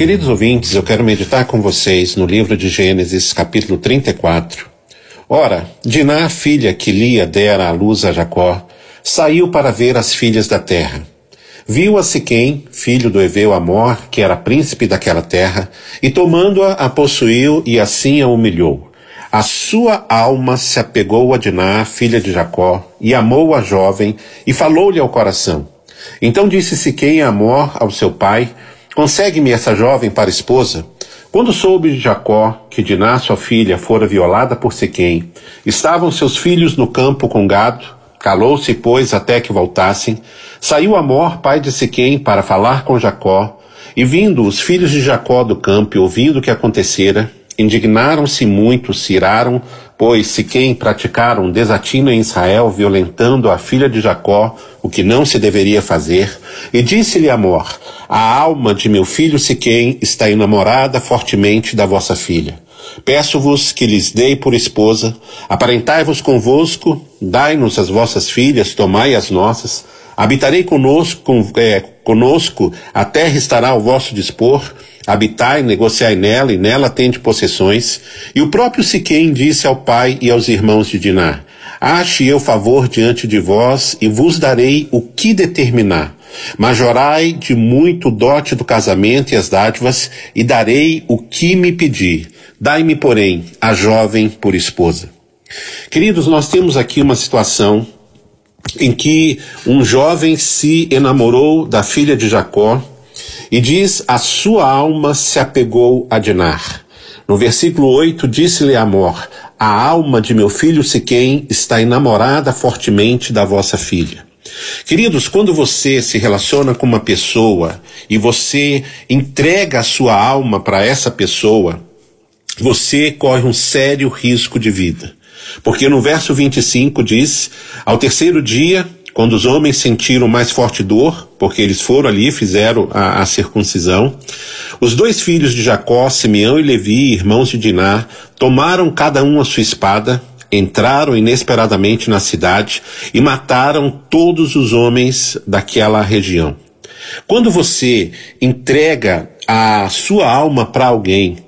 Queridos ouvintes, eu quero meditar com vocês no livro de Gênesis, capítulo 34. Ora, Diná, filha que Lia dera à luz a Jacó, saiu para ver as filhas da terra. Viu a Siquém, filho do heveu Amor, que era príncipe daquela terra, e tomando-a, a possuiu e assim a humilhou. A sua alma se apegou a Diná, filha de Jacó, e amou a jovem, e falou-lhe ao coração. Então disse Siquém a Amor, ao seu pai: consegue-me essa jovem para esposa? Quando soube Jacó que Diná, sua filha, fora violada por Siquém, estavam seus filhos no campo com gado, calou-se, pois, até que voltassem. Saiu Amor, pai de Siquém, para falar com Jacó, e vindo os filhos de Jacó do campo e ouvindo o que acontecera, indignaram-se muito, se iraram, pois Siquém praticaram desatino em Israel, violentando a filha de Jacó, o que não se deveria fazer. E disse-lhe Amor: a alma de meu filho Siquém está enamorada fortemente da vossa filha. Peço-vos que lhes dei por esposa, aparentai-vos convosco, dai-nos as vossas filhas, tomai as nossas, habitarei conosco, a terra estará ao vosso dispor, habitai, negociai nela, e nela tende possessões. E o próprio Siquém disse ao pai e aos irmãos de Diná: ache eu favor diante de vós, e vos darei o que determinar. Majorai de muito o dote do casamento e as dádivas, e darei o que me pedir. Dai-me, porém, a jovem por esposa. Queridos, nós temos aqui uma situação em que um jovem se enamorou da filha de Jacó, e diz: a sua alma se apegou a Diná. No versículo 8, disse-lhe Amor: a alma de meu filho Siquém está enamorada fortemente da vossa filha. Queridos, quando você se relaciona com uma pessoa e você entrega a sua alma para essa pessoa, você corre um sério risco de vida. Porque no verso 25 diz: ao terceiro dia, quando os homens sentiram mais forte dor, porque eles foram ali e fizeram a circuncisão, os dois filhos de Jacó, Simeão e Levi, irmãos de Diná, tomaram cada um a sua espada, entraram inesperadamente na cidade e mataram todos os homens daquela região. Quando você entrega a sua alma para alguém,